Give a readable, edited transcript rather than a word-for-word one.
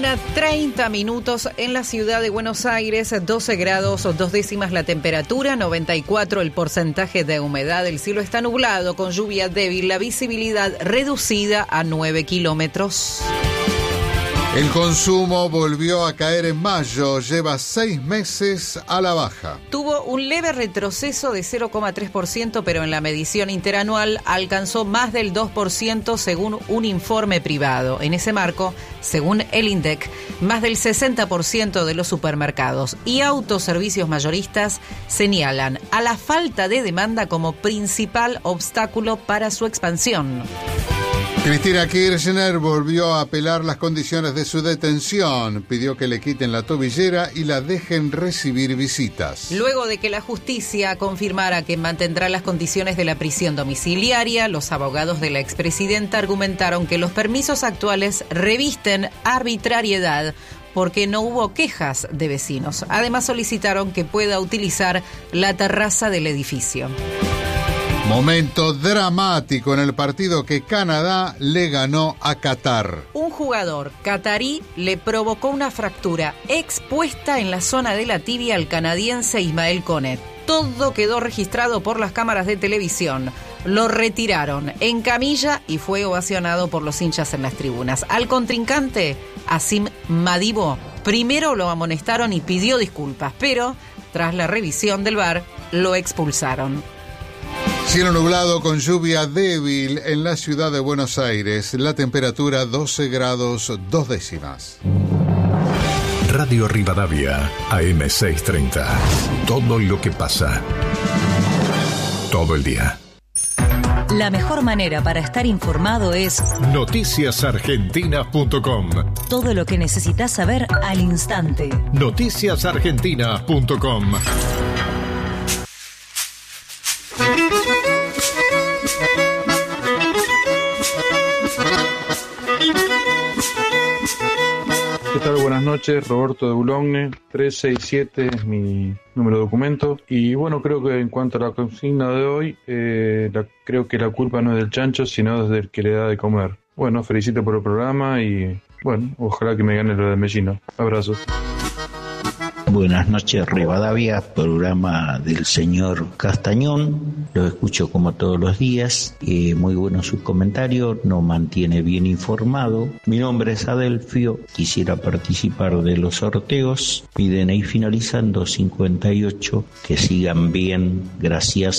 30 minutos en la ciudad de Buenos Aires, 12 grados 2 décimas la temperatura, 94 el porcentaje de humedad, el cielo está nublado con lluvia débil, la visibilidad reducida a 9 kilómetros. El consumo volvió a caer en mayo, lleva 6 meses a la baja. Tuvo un leve retroceso de 0,3%, pero en la medición interanual alcanzó más del 2% según un informe privado. En ese marco, según el INDEC, más del 60% de los supermercados y autoservicios mayoristas señalan a la falta de demanda como principal obstáculo para su expansión. Cristina Kirchner volvió a apelar las condiciones de su detención. Pidió que le quiten la tobillera y la dejen recibir visitas. Luego de que la justicia confirmara que mantendrá las condiciones de la prisión domiciliaria, los abogados de la expresidenta argumentaron que los permisos actuales revisten arbitrariedad porque no hubo quejas de vecinos. Además, solicitaron que pueda utilizar la terraza del edificio. Momento dramático en el partido que Canadá le ganó a Qatar. Un jugador catarí le provocó una fractura expuesta en la zona de la tibia al canadiense Ismael Koné. Todo quedó registrado por las cámaras de televisión. Lo retiraron en camilla y fue ovacionado por los hinchas en las tribunas. Al contrincante, Asim Madibo, primero lo amonestaron y pidió disculpas, pero tras la revisión del VAR lo expulsaron. Cielo nublado con lluvia débil en la ciudad de Buenos Aires. La temperatura 12 grados 2 décimas. Radio Rivadavia, AM 630. Todo lo que pasa. Todo el día. La mejor manera para estar informado es noticiasargentinas.com. Todo lo que necesitas saber al instante. Noticiasargentinas.com. ¿Qué tal? Buenas noches, Roberto de Boulogne, 367 es mi número de documento. Y bueno, creo que en cuanto a la consigna de hoy, creo que la culpa no es del chancho, sino del que le da de comer. Bueno, felicito por el programa y bueno, ojalá que me gane lo de Mellino. Abrazos. Buenas noches, Rivadavia, programa del señor Castañón. Lo escucho como todos los días. Muy bueno sus comentarios, nos mantiene bien informado. Mi nombre es Adelfio, quisiera participar de los sorteos. Mi DNI finalizando 58. Que sigan bien, gracias.